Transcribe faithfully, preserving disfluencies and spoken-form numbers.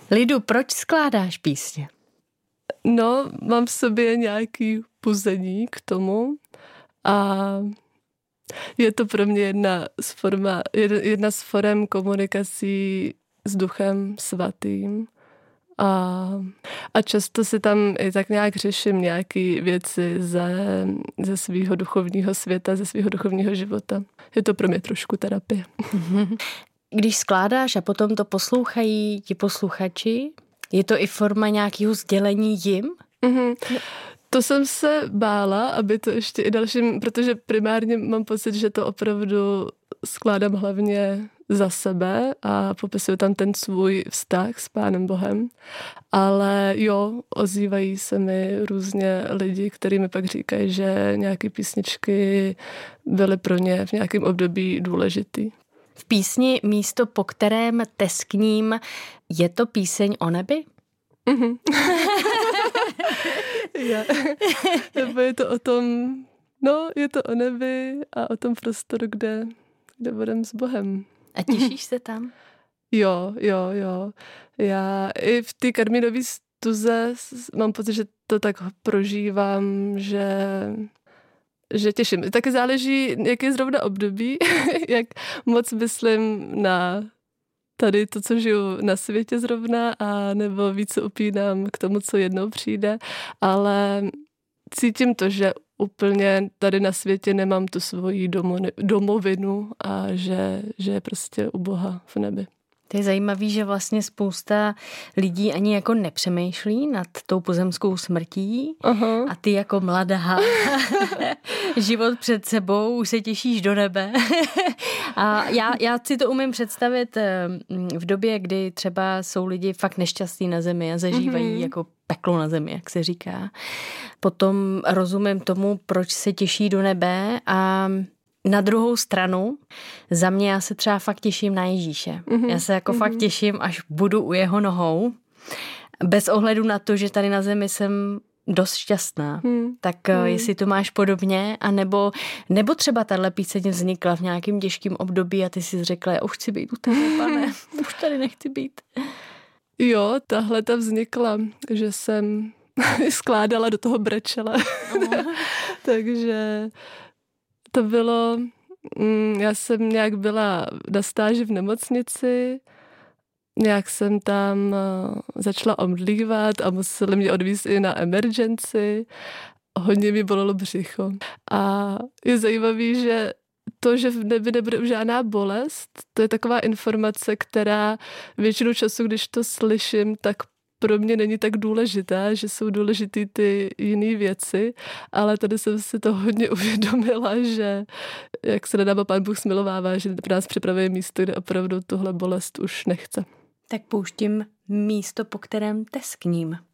Lidu, proč skládáš písně? No, mám v sobě nějaký puzení k tomu a je to pro mě jedna z, forma, jedna z forem komunikací s Duchem Svatým. A, a často si tam i tak nějak řeším nějaké věci ze, ze svého duchovního světa, ze svého duchovního života. Je to pro mě trošku terapie. Když skládáš a potom to poslouchají ti posluchači, je to i forma nějakého sdělení jim? Mm-hmm. To jsem se bála, aby to ještě i dalším, protože primárně mám pocit, že to opravdu skládám hlavně za sebe a popisuju tam ten svůj vztah s Pánem Bohem. Ale jo, ozývají se mi různě lidi, kteří mi pak říkají, že nějaké písničky byly pro ně v nějakém období důležitý. V písni Místo, po kterém teskním, je to píseň o nebi? Mhm. je. Nebo je to o tom, no, je to o nebi a o tom prostoru, kde, kde budem s Bohem. A těšíš se tam? Jo, jo, jo. Já i v té Karmínové stuze mám pocit, že to tak prožívám, že, že těším. Taky záleží, jak je zrovna období, jak moc myslím na tady to, co žiju na světě zrovna, a nebo víc se upínám k tomu, co jednou přijde, ale cítím to, že úplně tady na světě nemám tu svoji domovinu a že, že je prostě u Boha v nebi. To je zajímavý, že vlastně spousta lidí ani jako nepřemýšlí nad tou pozemskou smrtí. Aha. A ty jako mladá, život před sebou, už se těšíš do nebe. A já, já si to umím představit v době, kdy třeba jsou lidi fakt nešťastní na zemi a zažívají mm-hmm. jako peklo na zemi, jak se říká. Potom rozumím tomu, proč se těší do nebe. A na druhou stranu, za mě já se třeba fakt těším na Ježíše. Mm-hmm. Já se jako mm-hmm. fakt těším, až budu u jeho nohou. Bez ohledu na to, že tady na zemi jsem dost šťastná. Mm. Tak mm. jestli to máš podobně, anebo, nebo třeba tahle píseň vznikla v nějakém těžkém období a ty jsi řekla, já už chci být u tebe, pane, už tady nechci být. Jo, tahle ta vznikla, že jsem skládala do toho brečela. Oh. Takže to bylo, já jsem nějak byla na stáži v nemocnici, nějak jsem tam začala omdlívat a museli mě odvízt i na emergency. Hodně mi bolelo břicho. A je zajímavý, že to, že v nebi nebude už žádná bolest, to je taková informace, která většinu času, když to slyším, tak pro mě není tak důležitá, že jsou důležitý ty jiné věci, ale tady jsem si to hodně uvědomila, že jak se nedává Pán Bůh smilovává, že pro nás připravuje místo, kde opravdu tuhle bolest už nechce. Tak pouštím Místo, po kterém teskním.